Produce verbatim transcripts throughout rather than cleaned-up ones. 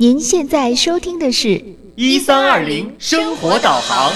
您现在收听的是一三二零生活导航。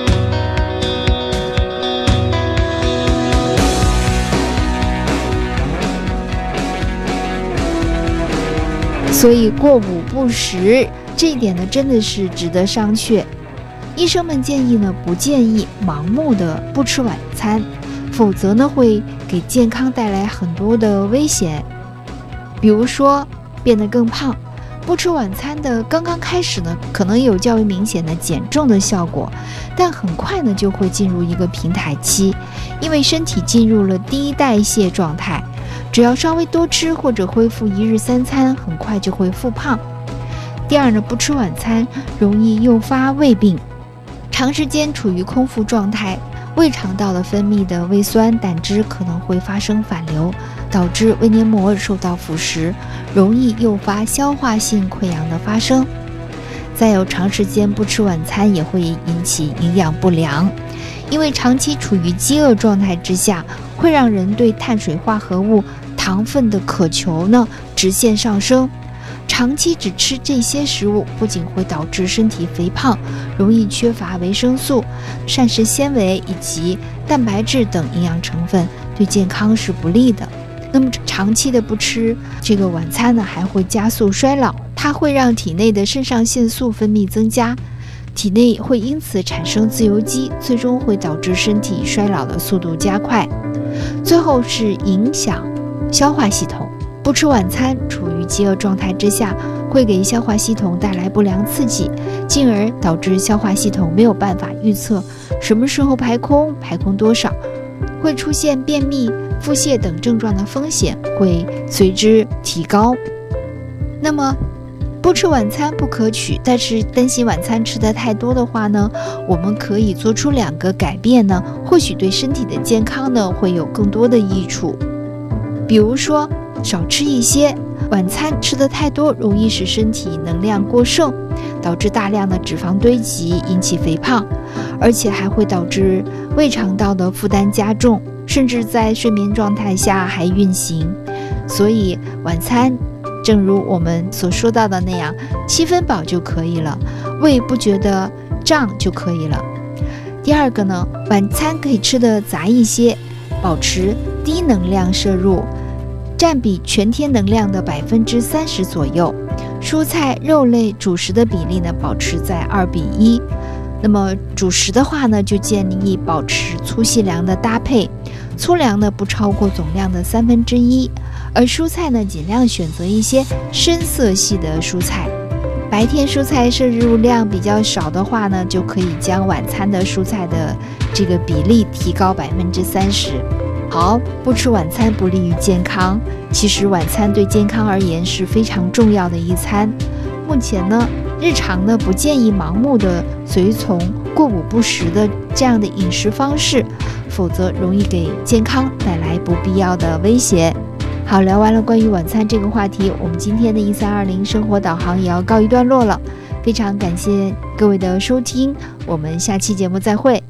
所以过午不食这一点呢，真的是值得商榷。医生们建议呢，不建议盲目的不吃晚餐，否则呢会给健康带来很多的危险，比如说变得更胖。不吃晚餐的刚刚开始呢，可能有较为明显的减重的效果，但很快呢就会进入一个平台期，因为身体进入了低代谢状态，只要稍微多吃或者恢复一日三餐，很快就会复胖。第二呢，不吃晚餐容易诱发胃病，长时间处于空腹状态，胃肠道的分泌的胃酸胆汁可能会发生反流，导致胃黏膜受到腐蚀，容易诱发消化性溃疡的发生。再有，长时间不吃晚餐也会引起营养不良，因为长期处于饥饿状态之下，会让人对碳水化合物、糖分的渴求呢直线上升。长期只吃这些食物，不仅会导致身体肥胖，容易缺乏维生素、膳食纤维以及蛋白质等营养成分，对健康是不利的。那么长期的不吃这个晚餐呢，还会加速衰老，它会让体内的肾上腺素分泌增加，体内会因此产生自由基，最终会导致身体衰老的速度加快。最后是影响消化系统。不吃晚餐，处于饥饿状态之下，会给消化系统带来不良刺激，进而导致消化系统没有办法预测什么时候排空，排空多少，会出现便秘、腹泻等症状的风险会随之提高。那么不吃晚餐不可取，但是担心晚餐吃得太多的话呢，我们可以做出两个改变呢，或许对身体的健康呢会有更多的益处。比如说少吃一些，晚餐吃得太多容易使身体能量过剩，导致大量的脂肪堆积，引起肥胖，而且还会导致胃肠道的负担加重，甚至在睡眠状态下还运行。所以晚餐正如我们所说到的那样，七分饱就可以了，胃不觉得胀就可以了。第二个呢，晚餐可以吃得杂一些，保持低能量摄入，占比全天能量的百分之三十左右，蔬菜、肉类、主食的比例呢保持在二比一。那么主食的话呢，就建议保持粗细粮的搭配，粗粮呢不超过总量的三分之一，而蔬菜呢尽量选择一些深色系的蔬菜。白天蔬菜摄入量比较少的话呢，就可以将晚餐的蔬菜的这个比例提高百分之三十。好，不吃晚餐不利于健康，其实晚餐对健康而言是非常重要的一餐。目前呢，日常呢不建议盲目的随从过午不食的这样的饮食方式，否则容易给健康带来不必要的威胁。好，聊完了关于晚餐这个话题，我们今天的一三二零生活导航也要告一段落了。非常感谢各位的收听，我们下期节目再会。